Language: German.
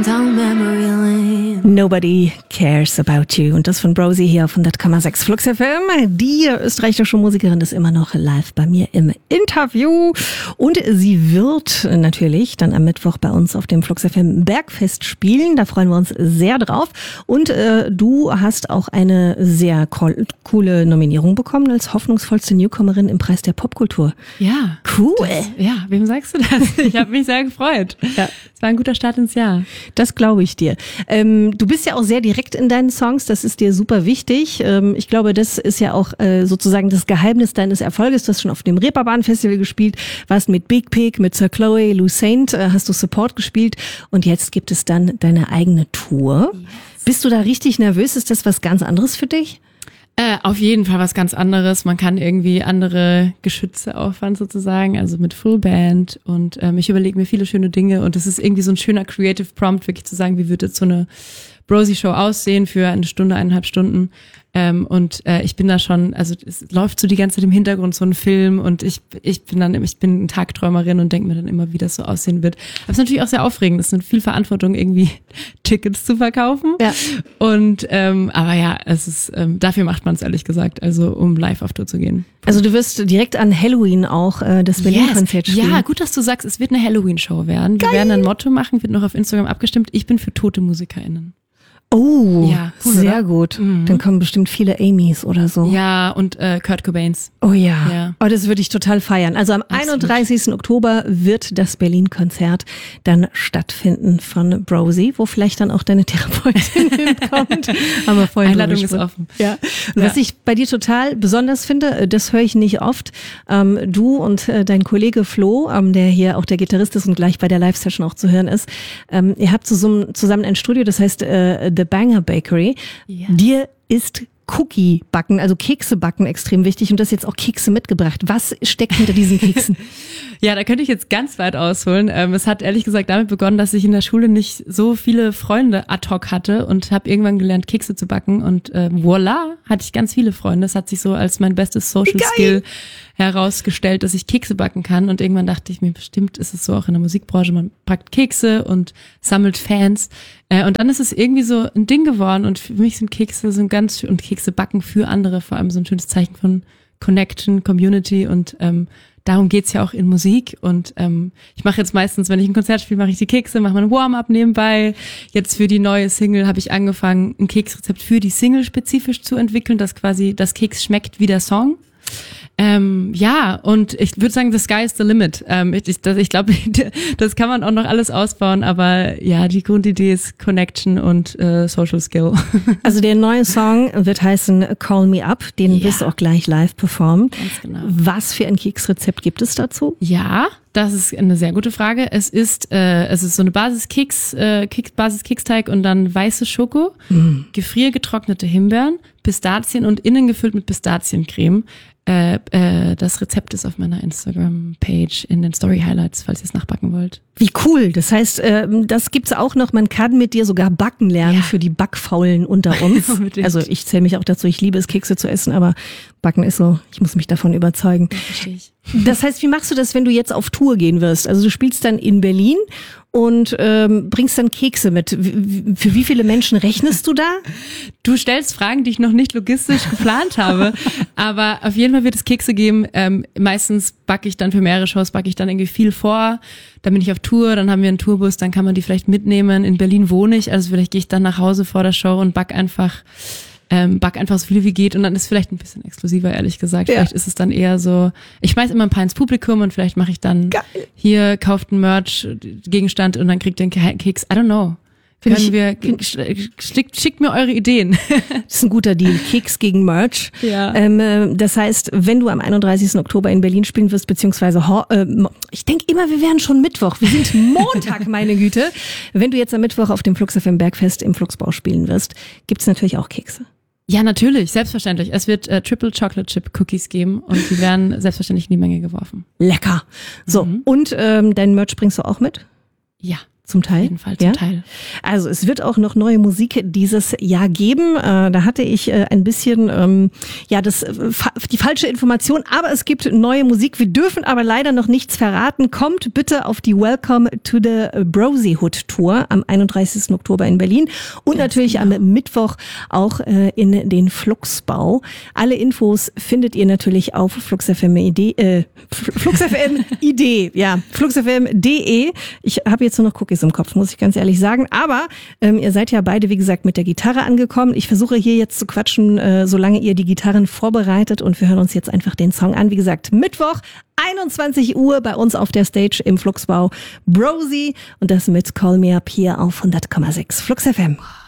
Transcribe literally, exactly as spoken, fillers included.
Down Memory Lane. Nobody Cares About You. Und das von Brosi hier auf hundert Komma sechs Flux F M. Die österreichische Musikerin ist immer noch live bei mir im Interview. Und sie wird natürlich dann am Mittwoch bei uns auf dem Flux F M Bergfest spielen. Da freuen wir uns sehr drauf. Und äh, du hast auch eine sehr co- coole Nominierung bekommen als hoffnungsvollste Newcomerin im Preis der Popkultur. Ja. Cool. Das, ja, wem sagst du das? Ich habe mich sehr gefreut. Ja. Es war ein guter Start ins Jahr. Das glaube ich dir. Ähm, du bist ja auch sehr direkt in deinen Songs, das ist dir super wichtig. Ähm, ich glaube, das ist ja auch äh, sozusagen das Geheimnis deines Erfolges. Du hast schon auf dem Reeperbahn Festival gespielt, warst mit Big Pig, mit Sir Chloe, Lou Saint, äh, hast du Support gespielt und jetzt gibt es dann deine eigene Tour. Yes. Bist du da richtig nervös? Ist das was ganz anderes für dich? Äh, auf jeden Fall was ganz anderes. Man kann irgendwie andere Geschütze auffahren sozusagen, also mit Fullband und ähm, ich überlege mir viele schöne Dinge und es ist irgendwie so ein schöner Creative Prompt, wirklich zu sagen, wie würde jetzt so eine Brosi-Show aussehen für eine Stunde, eineinhalb Stunden. Ähm, und äh, ich bin da schon, also es läuft so die ganze Zeit im Hintergrund so ein Film und ich ich bin dann, ich bin eine Tagträumerin und denke mir dann immer, wie das so aussehen wird. Aber es ist natürlich auch sehr aufregend, es ist viel Verantwortung, irgendwie Tickets zu verkaufen. Ja. Und ähm, aber ja, es ist ähm, dafür macht man es ehrlich gesagt, also um live auf Tour zu gehen. Also du wirst direkt an Halloween auch äh, das Berlin-Konzert yes. spielen. Ja, gut, dass du sagst, es wird eine Halloween-Show werden. Geil. Wir werden ein Motto machen, wird noch auf Instagram abgestimmt. Ich bin für tote MusikerInnen. Oh, ja, cool, sehr oder? gut. Mhm. Dann kommen bestimmt viele Amys oder so. Ja, und äh, Kurt Cobains. Oh ja. Ja. Oh, das würde ich total feiern. Also am Absolut. einunddreißigsten Oktober wird das Berlin-Konzert dann stattfinden von Brosi, wo vielleicht dann auch deine Therapeutin hinkommt. Haben wir vorhin Einladung drüber ist gesprochen. offen. Ja. Und was Ja. ich bei dir total besonders finde, das höre ich nicht oft. Ähm, du und äh, dein Kollege Flo, ähm, der hier auch der Gitarrist ist und gleich bei der Live-Session auch zu hören ist, ähm, ihr habt zusammen, zusammen ein Studio, das heißt äh, The Banger Bakery. Ja. Dir ist Cookie backen, also Kekse backen extrem wichtig und du hast jetzt auch Kekse mitgebracht. Was steckt hinter diesen Keksen? Ja, da könnte ich jetzt ganz weit ausholen. Ähm, es hat ehrlich gesagt damit begonnen, dass ich in der Schule nicht so viele Freunde ad hoc hatte und habe irgendwann gelernt, Kekse zu backen und äh, voilà, hatte ich ganz viele Freunde. Das hat sich so als mein bestes Social Geil. Skill herausgestellt, dass ich Kekse backen kann und irgendwann dachte ich mir, bestimmt ist es so auch in der Musikbranche, man backt Kekse und sammelt Fans äh, und dann ist es irgendwie so ein Ding geworden und für mich sind Kekse so ein ganz und Kekse backen für andere vor allem so ein schönes Zeichen von Connection, Community und ähm, darum geht's ja auch in Musik und ähm, ich mache jetzt meistens, wenn ich ein Konzert spiele, mache ich die Kekse, mache mal ein Warm-up nebenbei. Jetzt für die neue Single habe ich angefangen, ein Keksrezept für die Single spezifisch zu entwickeln, dass quasi das Keks schmeckt wie der Song. Ähm, ja, und ich würde sagen, the sky is the limit. Ähm, ich ich, das, ich glaube, das kann man auch noch alles ausbauen, aber ja, die Grundidee ist Connection und äh, Social Skill. Also der neue Song wird heißen Call Me Up, den Ja. wirst du auch gleich live performen. Ganz genau. Was für ein Keksrezept gibt es dazu? Ja, das ist eine sehr gute Frage. Es ist, äh, es ist so eine Basis-Keks, äh, Keks, Basis-Keksteig und dann weiße Schoko, mm. gefriergetrocknete Himbeeren, Pistazien und innen gefüllt mit Pistaziencreme. Äh, äh, das Rezept ist auf meiner Instagram-Page in den Story-Highlights, falls ihr es nachbacken wollt. Wie cool. Das heißt, ähm, das gibt's auch noch. Man kann mit dir sogar backen lernen Ja. für die Backfaulen unter uns. Unbedingt. Also ich zähle mich auch dazu. Ich liebe es, Kekse zu essen, aber Backen ist so, ich muss mich davon überzeugen. Verstehe ich. Das heißt, wie machst du das, wenn du jetzt auf Tour gehen wirst? Also du spielst dann in Berlin und ähm, bringst dann Kekse mit. Wie, für wie viele Menschen rechnest du da? Du stellst Fragen, die ich noch nicht logistisch geplant habe, aber auf jeden Fall wird es Kekse geben. Ähm, meistens backe ich dann für mehrere Shows, backe ich dann irgendwie viel vor. Dann bin ich auf Tour, dann haben wir einen Tourbus, dann kann man die vielleicht mitnehmen. In Berlin wohne ich, also vielleicht gehe ich dann nach Hause vor der Show und back einfach ähm, back einfach so viel wie geht und dann ist vielleicht ein bisschen exklusiver, ehrlich gesagt. Ja. Vielleicht ist es dann eher so, ich schmeiß immer ein paar ins Publikum und vielleicht mache ich dann Geil. hier, kauft einen Merch-Gegenstand und dann kriegt ihr einen Keks. I don't know. Find Können ich- wir, schickt, schickt mir eure Ideen. Das ist ein guter Deal. Keks gegen Merch. Ja. Ähm, äh, das heißt, wenn du am einunddreißigsten Oktober in Berlin spielen wirst, beziehungsweise ho- äh, mo- ich denke immer, wir wären schon Mittwoch. Wir sind Montag, meine Güte. Wenn du jetzt am Mittwoch auf dem Flux F M Bergfest im Fluxbau spielen wirst, gibt's natürlich auch Kekse. Ja, natürlich, selbstverständlich. Es wird äh, Triple Chocolate Chip Cookies geben und die werden selbstverständlich in die Menge geworfen. Lecker. So, Mhm. und ähm, dein Merch bringst du auch mit? Ja, Zum Teil? Auf jeden Fall, zum ja? Teil. Also es wird auch noch neue Musik dieses Jahr geben. Äh, da hatte ich äh, ein bisschen ähm, ja das äh, fa- die falsche Information, aber es gibt neue Musik. Wir dürfen aber leider noch nichts verraten. Kommt bitte auf die Welcome to the Brosyhood Tour am einunddreißigsten Oktober in Berlin und Ganz natürlich genau. am Mittwoch auch äh, in den Fluxbau. Alle Infos findet ihr natürlich auf FluxFM Idee, äh, FluxFM Idee, ja, FluxFM punkt de. Ich habe jetzt nur noch Cookies im Kopf, muss ich ganz ehrlich sagen. Aber ähm, ihr seid ja beide, wie gesagt, mit der Gitarre angekommen. Ich versuche hier jetzt zu quatschen, äh, solange ihr die Gitarren vorbereitet. Und wir hören uns jetzt einfach den Song an. Wie gesagt, Mittwoch, einundzwanzig Uhr bei uns auf der Stage im Fluxbau. Brosy und das mit Call Me Up hier auf hundert Komma sechs FluxFM.